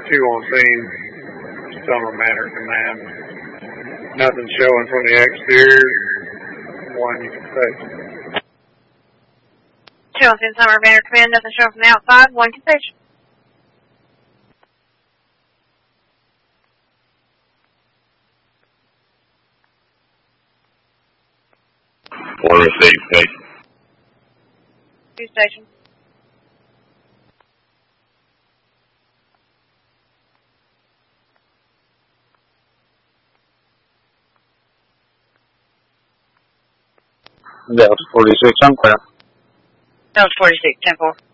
2 on scene, Summer Manor Command. Nothing showing from the exterior. 1, you can say. 2 on scene, Summer Manor Command. Nothing showing from the outside. 1 can station. One receive, station. 2 station. Delta 46, I'm clear. Delta 46, 10-4.